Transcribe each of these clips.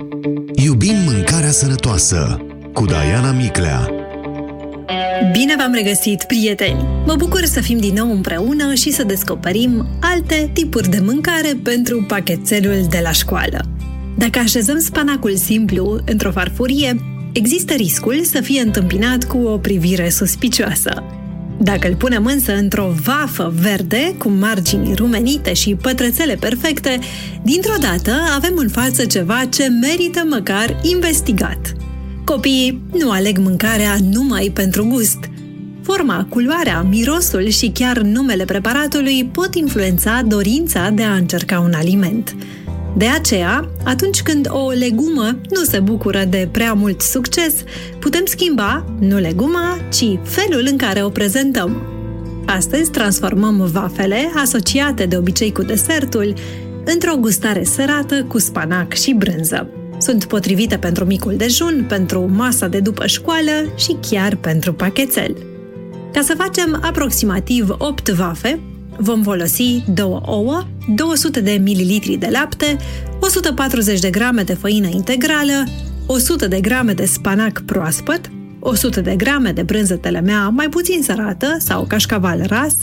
Iubim mâncarea sănătoasă cu Diana Miclea. Bine v-am regăsit, prieteni! Mă bucur să fim din nou împreună și să descoperim alte tipuri de mâncare pentru pachetelul de la școală. Dacă așezăm spanacul simplu într-o farfurie, există riscul să fie întâmpinat cu o privire suspicioasă. Dacă îl punem însă într-o vafă verde, cu margini rumenite și pătrățele perfecte, dintr-o dată avem în față ceva ce merită măcar investigat. Copiii nu aleg mâncarea numai pentru gust. Forma, culoarea, mirosul și chiar numele preparatului pot influența dorința de a încerca un aliment. De aceea, atunci când o legumă nu se bucură de prea mult succes, putem schimba nu leguma, ci felul în care o prezentăm. Astăzi transformăm vafele, asociate de obicei cu desertul, într-o gustare sărată cu spanac și brânză. Sunt potrivite pentru micul dejun, pentru masa de după școală și chiar pentru pachetel. Ca să facem aproximativ 8 vafe, vom folosi 2 ouă, 200 de ml de lapte, 140 de grame de făină integrală, 100 de grame de spanac proaspăt, 100 de grame de brânză telemea mai puțin sărată sau cașcaval ras,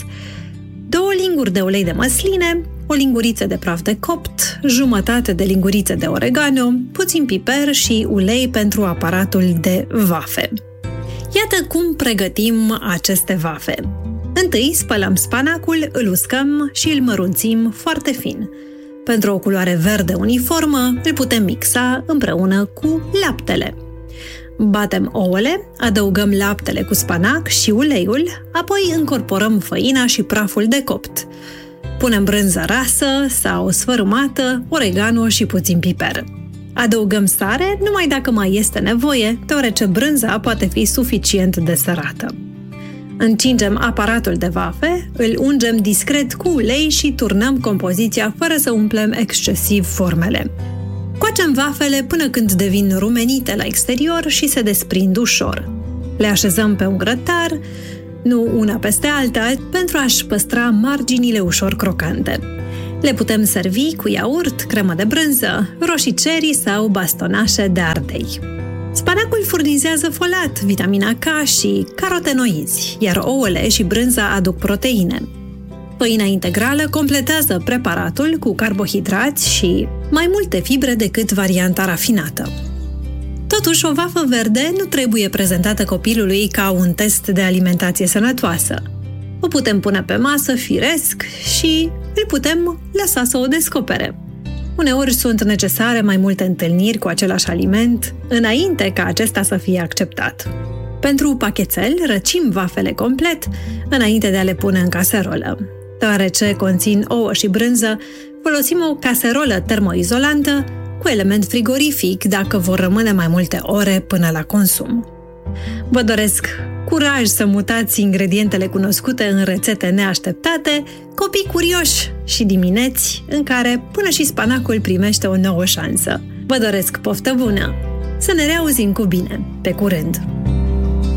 2 linguri de ulei de măsline, o linguriță de praf de copt, jumătate de linguriță de oregano, puțin piper și ulei pentru aparatul de vafe. Iată cum pregătim aceste vafe. Întâi spălăm spanacul, îl uscăm și îl mărunțim foarte fin. Pentru o culoare verde uniformă, îl putem mixa împreună cu laptele. Batem ouăle, adăugăm laptele cu spanac și uleiul, apoi încorporăm făina și praful de copt. Punem brânză rasă sau sfărâmată, oregano și puțin piper. Adăugăm sare numai dacă mai este nevoie, deoarece brânza poate fi suficient de sărată. Încingem aparatul de vafe, îl ungem discret cu ulei și turnăm compoziția fără să umplem excesiv formele. Coacem vafele până când devin rumenite la exterior și se desprind ușor. Le așezăm pe un grătar, nu una peste alta, pentru a-și păstra marginile ușor crocante. Le putem servi cu iaurt, cremă de brânză, roșii cherry sau bastonașe de ardei. Spanacul furnizează folat, vitamina K și carotenoizi, iar ouăle și brânza aduc proteine. Făina integrală completează preparatul cu carbohidrați și mai multe fibre decât varianta rafinată. Totuși, o vafă verde nu trebuie prezentată copilului ca un test de alimentație sănătoasă. O putem pune pe masă firesc și îl putem lăsa să o descopere. Uneori sunt necesare mai multe întâlniri cu același aliment înainte ca acesta să fie acceptat. Pentru pachetel, răcim vafele complet înainte de a le pune în caserolă. Deoarece conțin ouă și brânză, folosim o caserolă termoizolantă cu element frigorific dacă vor rămâne mai multe ore până la consum. Vă doresc curaj să mutați ingredientele cunoscute în rețete neașteptate, copii curioși și dimineți în care până și spanacul primește o nouă șansă. Vă doresc poftă bună! Să ne reauzim cu bine! Pe curând!